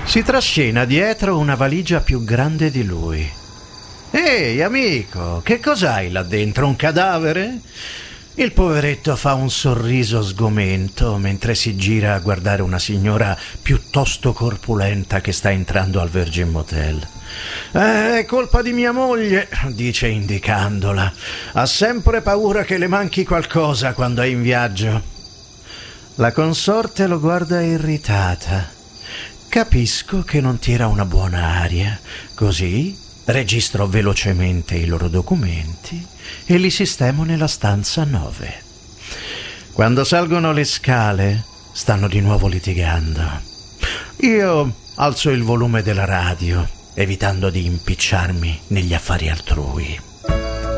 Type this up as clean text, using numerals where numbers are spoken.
Si trascina dietro una valigia più grande di lui. Ehi, amico, che cos'hai là dentro? Un cadavere? Il poveretto fa un sorriso sgomento mentre si gira a guardare una signora piuttosto corpulenta che sta entrando al Virgin Motel. È colpa di mia moglie, dice indicandola. Ha sempre paura che le manchi qualcosa quando è in viaggio. La consorte lo guarda irritata. Capisco che non tira una buona aria, così registro velocemente i loro documenti e li sistemo nella stanza 9. Quando salgono le scale, stanno di nuovo litigando. Io alzo il volume della radio, evitando di impicciarmi negli affari altrui.